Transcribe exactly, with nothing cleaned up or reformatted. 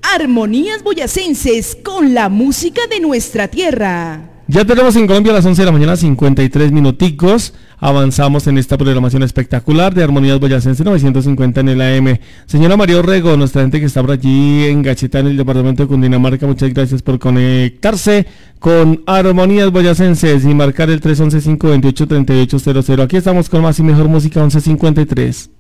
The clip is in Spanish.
Armonías Boyacenses con la música de nuestra tierra. Ya tenemos en Colombia a las once de la mañana, cincuenta y tres minuticos. Avanzamos en esta programación espectacular de Armonías Boyacenses novecientos cincuenta en el A M. Señora María Orrego, nuestra gente que está por allí en Gacheta, en el departamento de Cundinamarca, muchas gracias por conectarse con Armonías Boyacenses y marcar el tres once, cinco veintiocho, treinta y ocho cero cero. Aquí estamos con más y mejor música, once cincuenta y tres.